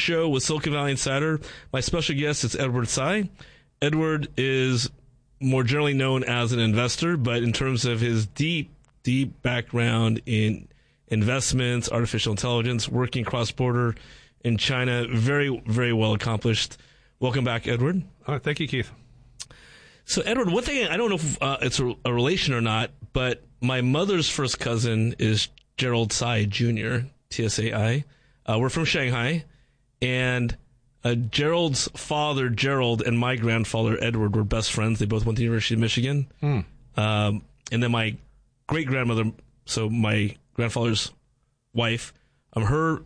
show with Silicon Valley Insider. My special guest is Edward Tsai. Edward is more generally known as an investor, but in terms of his deep background in investments, artificial intelligence, working cross-border in China, very, very well accomplished. Welcome back, Edward. Thank you, Keith. So, Edward, one thing, I don't know if it's a relation or not, but my mother's first cousin is Gerald Tsai Jr., Tsai. We're from Shanghai, and Gerald's father, Gerald, and my grandfather, Edward, were best friends. They both went to the University of Michigan. And then my great-grandmother, so my grandfather's wife, her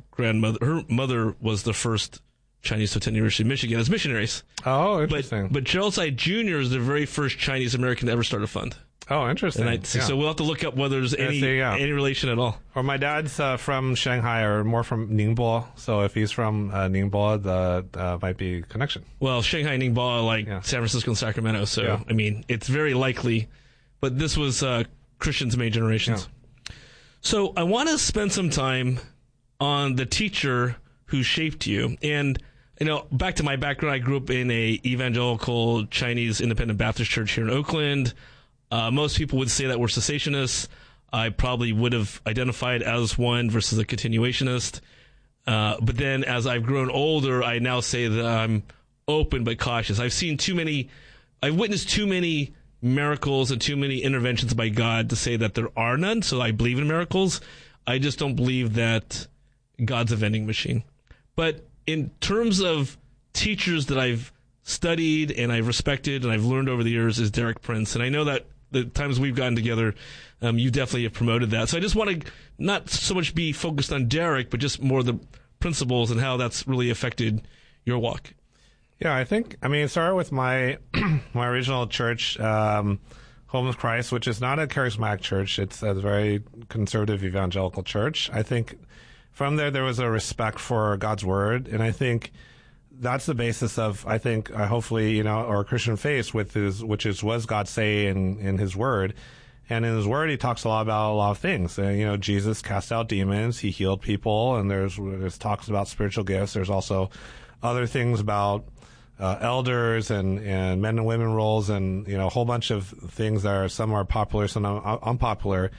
mother was the first Chinese to attend the University of Michigan as missionaries. Oh, interesting. But Gerald Tsai Jr. is the very first Chinese American to ever start a fund. Oh, interesting. So we'll have to look up whether there's any relation at all. Or my dad's from Shanghai, or more from Ningbo. So if he's from Ningbo, the might be a connection. Well, Shanghai and Ningbo, like San Francisco and Sacramento. So, I mean, it's very likely. But this was Christians many generations. Yeah. So I want to spend some time on the teacher who shaped you. And, back to my background, I grew up in a evangelical Chinese independent Baptist church here in Oakland. Most people would say that we're cessationists. I probably would have identified as one versus a continuationist. But then as I've grown older, I now say that I'm open but cautious. I've witnessed too many miracles and too many interventions by God to say that there are none. So I believe in miracles. I just don't believe that God's a vending machine. But in terms of teachers that I've studied and I've respected and I've learned over the years is Derek Prince. And I know that the times we've gotten together, you definitely have promoted that. So I just want to not so much be focused on Derek, but just more the principles and how that's really affected your walk. Yeah, it started with my my original church, Home of Christ, which is not a charismatic church. It's a very conservative evangelical church. I think from there was a respect for God's word, and I think that's the basis of, hopefully, our Christian faith, which is what does God say in His Word. And in His Word, He talks a lot about a lot of things. Jesus cast out demons, He healed people, and there's talks about spiritual gifts. There's also other things about elders and men and women roles, and a whole bunch of things that some are popular, some are unpopular.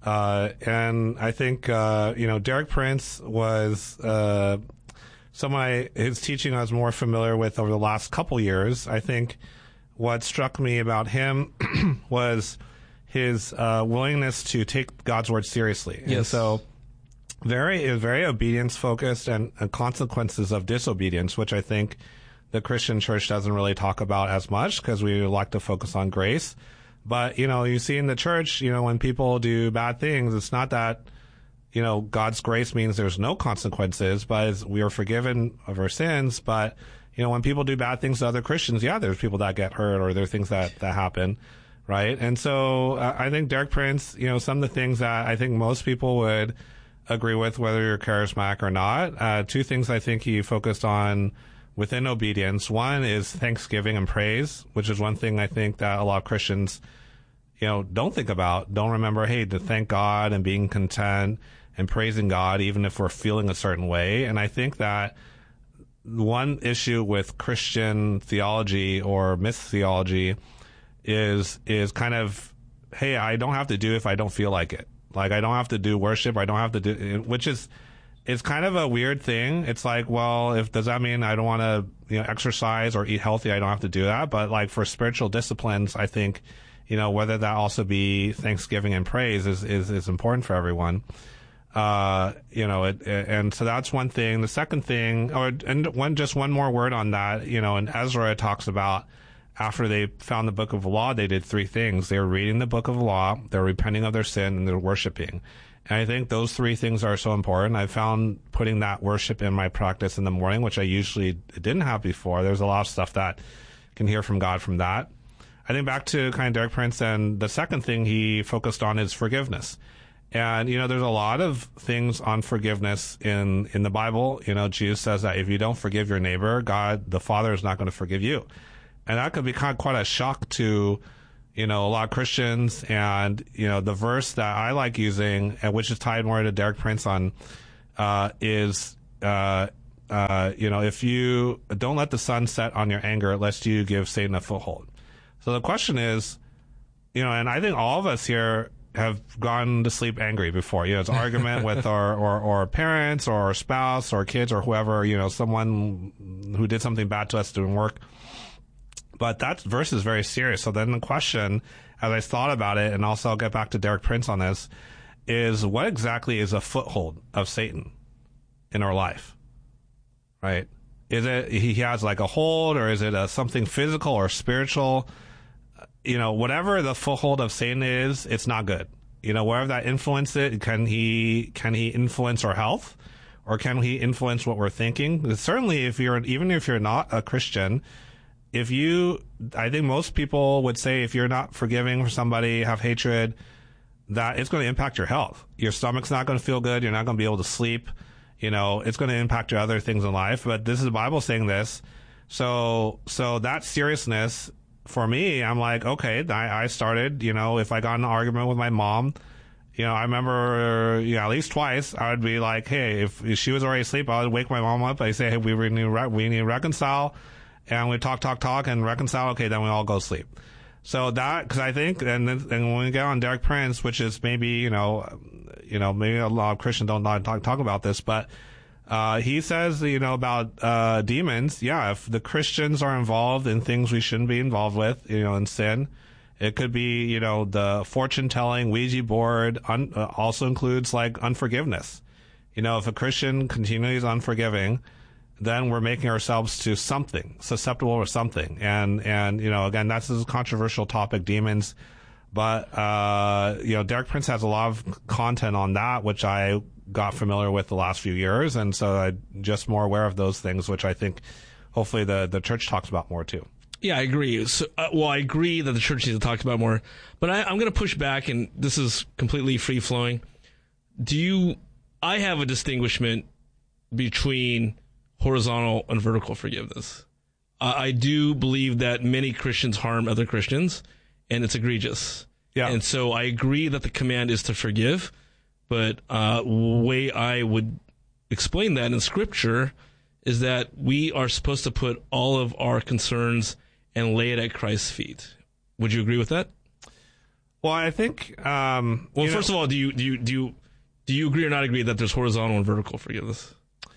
And I think Derek Prince was his teaching I was more familiar with over the last couple years. I think what struck me about him was his willingness to take God's word seriously. Yes. And so very obedience focused and consequences of disobedience, which I think the Christian church doesn't really talk about as much because we like to focus on grace. But, you see in the church, when people do bad things, it's not that, God's grace means there's no consequences, but we are forgiven of our sins. But, when people do bad things to other Christians, there's people that get hurt, or there are things that happen, right? And so I think Derek Prince, some of the things that I think most people would agree with, whether you're charismatic or not, two things I think he focused on within obedience. One is thanksgiving and praise, which is one thing I think that a lot of Christians, don't think about, don't remember, to thank God and being content and praising God, even if we're feeling a certain way. And I think that one issue with Christian theology or myth-theology is kind of, I don't have to do if I don't feel like it. Like, I don't have to do worship. I don't have to do, which is, it's kind of a weird thing. It's like, well, does that mean I don't want to, exercise or eat healthy? I don't have to do that. But like for spiritual disciplines, I think, whether that also be thanksgiving and praise is important for everyone. And so that's one thing. The second thing, one more word on that, in Ezra, it talks about after they found the book of the law, they did three things. They were reading the book of the law, they're repenting of their sin, and they're worshiping. And I think those three things are so important. I found putting that worship in my practice in the morning, which I usually didn't have before. There's a lot of stuff that can hear from God from that. I think back to kind of Derek Prince, and the second thing he focused on is forgiveness. And, there's a lot of things on forgiveness in the Bible. Jesus says that if you don't forgive your neighbor, God, the Father, is not going to forgive you. And that could be kind of quite a shock to, a lot of Christians. And, the verse that I like using, and which is tied more to Derek Prince on, is if you don't let the sun set on your anger, lest you give Satan a foothold. So the question is, and I think all of us here have gone to sleep angry before. It's an argument with our parents or our spouse or kids or whoever, someone who did something bad to us doing work. But that verse is very serious. So then the question, as I thought about it, and also I'll get back to Derek Prince on this, is what exactly is a foothold of Satan in our life? Right? Is it he has like a hold, or is it something physical or spiritual? Whatever the foothold of Satan is, it's not good. Wherever that influence it, can he influence our health, or can he influence what we're thinking? Certainly, even if you're not a Christian, I think most people would say if you're not forgiving for somebody, have hatred, that it's going to impact your health. Your stomach's not going to feel good. You're not going to be able to sleep. It's going to impact your other things in life. But this is the Bible saying this. So that seriousness, for me, I'm like, okay, I started, if I got in an argument with my mom, I remember, at least twice, I would be like, hey, if she was already asleep, I would wake my mom up. I say, hey, we need to reconcile. And we talk and reconcile. Okay, then we all go sleep. So that, because I think, and when we get on Derek Prince, which is maybe, maybe a lot of Christians don't talk about this, but he says, about demons. Yeah, if the Christians are involved in things we shouldn't be involved with, in sin, it could be, the fortune telling, Ouija board, also includes like unforgiveness. If a Christian continually is unforgiving, then we're making ourselves to something, susceptible to something. And again, that's a controversial topic, demons. But, Derek Prince has a lot of content on that, which I got familiar with the last few years. And so I'm just more aware of those things, which I think hopefully the church talks about more too. Yeah, I agree. So, I agree that the church needs to talk about more, but I'm going to push back, and this is completely free flowing. I have a distinguishment between horizontal and vertical forgiveness. I do believe that many Christians harm other Christians, and it's egregious. Yeah. And so I agree that the command is to forgive, but way I would explain that in Scripture is that we are supposed to put all of our concerns and lay it at Christ's feet. Would you agree with that? Well, I think. First of all, do you agree or not agree that there's horizontal and vertical forgiveness?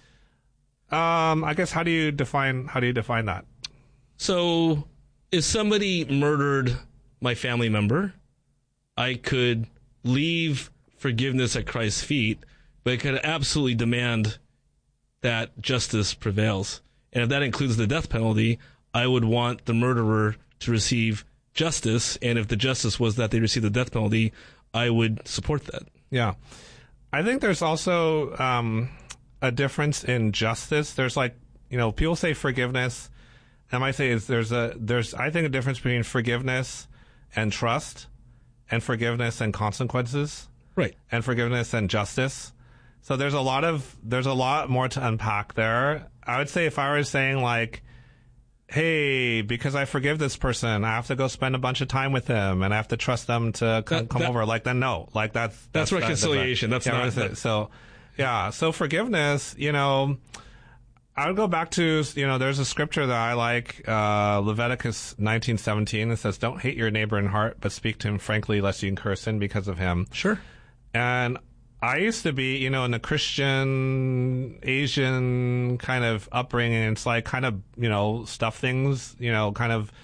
I guess how do you define that? So, if somebody murdered my family member, I could leave forgiveness at Christ's feet, but I could absolutely demand that justice prevails. And if that includes the death penalty, I would want the murderer to receive justice. And if the justice was that they receive the death penalty, I would support that. Yeah. I think there's also a difference in justice. There's people say forgiveness. And I say there's I think a difference between forgiveness and trust, and forgiveness and consequences. Right. And forgiveness and justice. So there's a lot more to unpack there. I would say if I were saying like, hey, because I forgive this person, I have to go spend a bunch of time with them and I have to trust them to come over. Like, then no. Like that's reconciliation. That's not. So, yeah. So forgiveness, I would go back to, there's a scripture that I like, Leviticus 19:17. It says, don't hate your neighbor in heart, but speak to him frankly, lest you incur sin because of him. Sure. And I used to be, in a Christian, Asian kind of upbringing. It's like kind of, stuff things, kind of,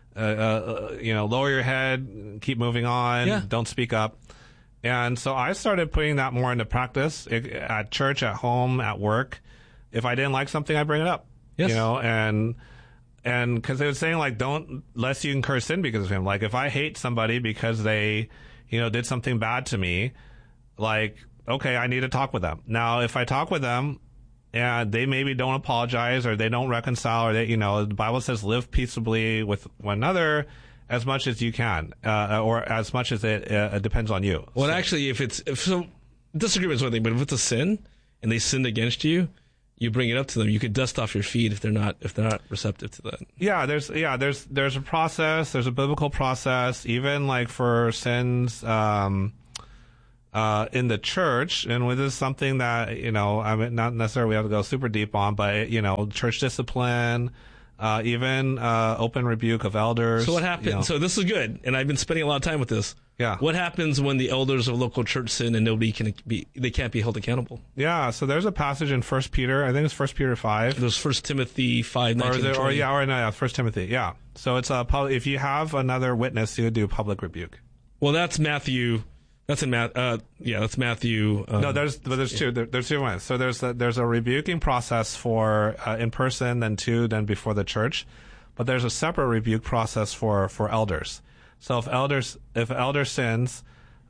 lower your head, keep moving on, Don't speak up. And so I started putting that more into practice at church, at home, at work. If I didn't like something, I bring it up. Yes. And because they were saying like, don't, lest you incur sin because of him. Like if I hate somebody because they, did something bad to me, like, okay, I need to talk with them. Now, if I talk with them and they maybe don't apologize or they don't reconcile or they, the Bible says live peaceably with one another as much as you can, or as much as it depends on you. Well, actually, if disagreement is one thing, but if it's a sin and they sinned against you, you bring it up to them. You could dust off your feet if they're not receptive to that. Yeah, there's a process. There's a biblical process, even like for sins. in the church, and this is something that, I mean, not necessarily we have to go super deep on, but, church discipline, even open rebuke of elders. So what happens? So this is good, and I've been spending a lot of time with this. Yeah. What happens when the elders of a local church sin and they can't be held accountable? Yeah, so there's a passage in 1 Peter, I think it's 1 Peter 5. There's 1 Timothy 5, 19, 20. 1 Timothy, yeah. So it's if you have another witness, you would do public rebuke. Well, that's Matthew. That's in that's Matthew. No, there's two. There's two ones. So there's a rebuking process for in person, then before the church, but there's a separate rebuke process for elders. So if elder sins,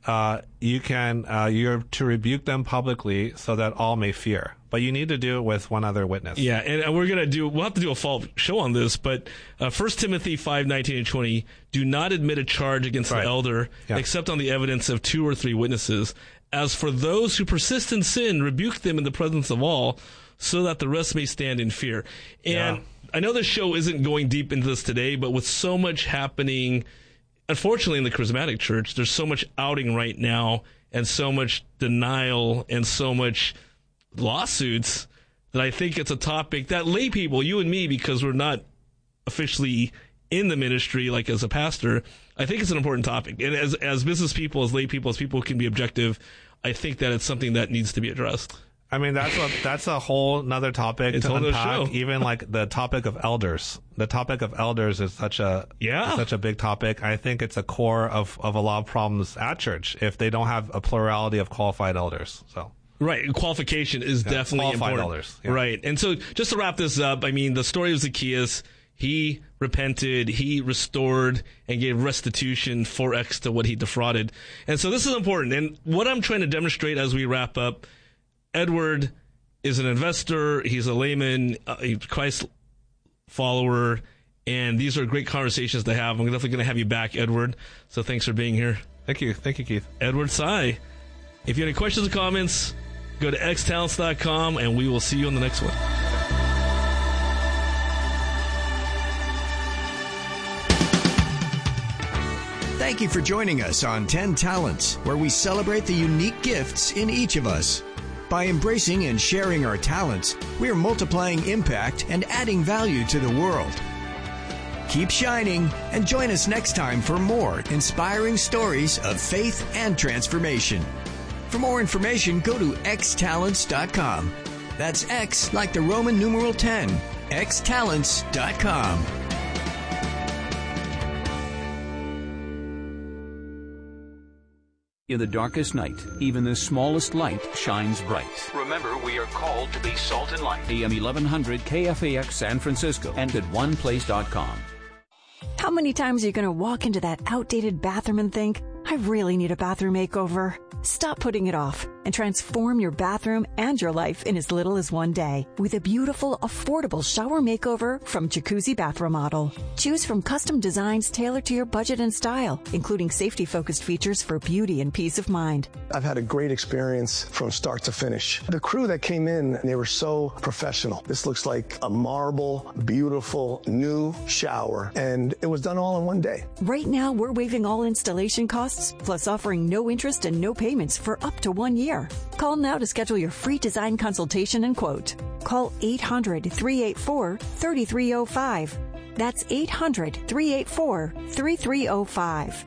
you're to rebuke them publicly so that all may fear. But you need to do it with one other witness. Yeah, and we'll have to do a follow-up show on this, but 1 Timothy 5, 19 and 20, do not admit a charge against the elder, except on the evidence of 2 or 3 witnesses. As for those who persist in sin, rebuke them in the presence of all, so that the rest may stand in fear. And I know this show isn't going deep into this today, but with so much happening, unfortunately in the charismatic church, there's so much outing right now, and so much denial, and so much lawsuits, that I think it's a topic that lay people, you and me, because we're not officially in the ministry, like as a pastor, I think it's an important topic. And as business people, as lay people, as people who can be objective, I think that it's something that needs to be addressed. I mean, that's a whole nother topic to unpack. Even like the topic of elders. The topic of elders is such a big topic. I think it's a core of a lot of problems at church if they don't have a plurality of qualified elders. So. Right. Qualification is definitely important. Elders. Yeah. Right. And so just to wrap this up, I mean, the story of Zacchaeus, he repented, he restored, and gave restitution 4x to what he defrauded. And so this is important. And what I'm trying to demonstrate as we wrap up, Edward is an investor, he's a layman, a Christ follower, and these are great conversations to have. I'm definitely going to have you back, Edward. So thanks for being here. Thank you, Keith. Edward Tsai. If you have any questions or comments, go to xtalents.com, and we will see you on the next one. Thank you for joining us on 10 Talents, where we celebrate the unique gifts in each of us. By embracing and sharing our talents, we are multiplying impact and adding value to the world. Keep shining and join us next time for more inspiring stories of faith and transformation. For more information, go to xtalents.com. That's X like the Roman numeral 10. xtalents.com. In the darkest night, even the smallest light shines bright. Remember, we are called to be salt and light. AM 1100 KFAX San Francisco and at oneplace.com. How many times are you going to walk into that outdated bathroom and think, I really need a bathroom makeover? Stop putting it off and transform your bathroom and your life in as little as one day with a beautiful, affordable shower makeover from Jacuzzi Bath Remodel. Choose from custom designs tailored to your budget and style, including safety-focused features for beauty and peace of mind. I've had a great experience from start to finish. The crew that came in, they were so professional. This looks like a marble, beautiful, new shower, and it was done all in one day. Right now, we're waiving all installation costs, plus offering no interest and no payments for up to 1 year. Call now to schedule your free design consultation and quote. Call 800-384-3305. That's 800-384-3305.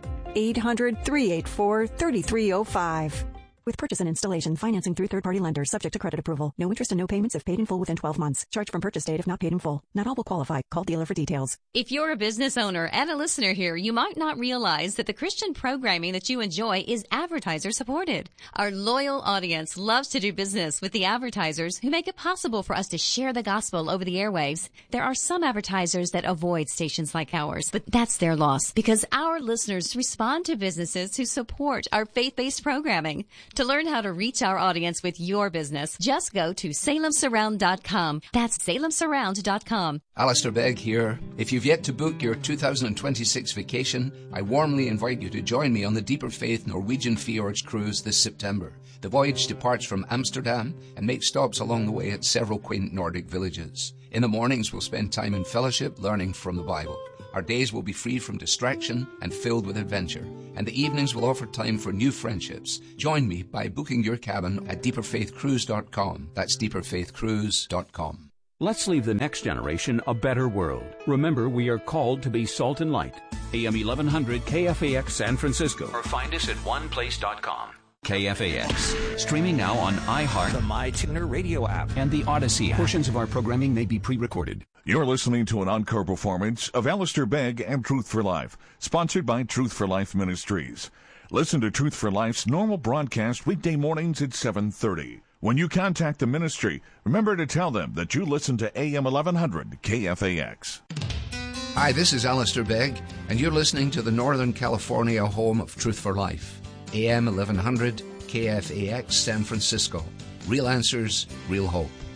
800-384-3305. With purchase and installation, financing through third-party lenders, subject to credit approval. No interest and no payments if paid in full within 12 months. Charge from purchase date if not paid in full. Not all will qualify. Call dealer for details. If you're a business owner and a listener here, you might not realize that the Christian programming that you enjoy is advertiser supported. Our loyal audience loves to do business with the advertisers who make it possible for us to share the gospel over the airwaves. There are some advertisers that avoid stations like ours, but that's their loss because our listeners respond to businesses who support our faith-based programming. To learn how to reach our audience with your business, just go to salemsurround.com. That's salemsurround.com. Alistair Begg here. If you've yet to book your 2026 vacation, I warmly invite you to join me on the Deeper Faith Norwegian Fjords cruise this September. The voyage departs from Amsterdam and makes stops along the way at several quaint Nordic villages. In the mornings, we'll spend time in fellowship learning from the Bible. Our days will be free from distraction and filled with adventure, and the evenings will offer time for new friendships. Join me by booking your cabin at deeperfaithcruise.com. That's deeperfaithcruise.com. Let's leave the next generation a better world. Remember, we are called to be salt and light. AM 1100 KFAX San Francisco. Or find us at oneplace.com. KFAX. Streaming now on iHeart, the MyTuner radio app, and the Odyssey app. Portions of our programming may be pre-recorded. You're listening to an encore performance of Alistair Begg and Truth for Life, sponsored by Truth for Life Ministries. Listen to Truth for Life's normal broadcast weekday mornings at 7:30. When you contact the ministry, remember to tell them that you listen to AM 1100 KFAX. Hi, this is Alistair Begg, and you're listening to the Northern California home of Truth for Life, AM 1100 KFAX San Francisco. Real answers, real hope.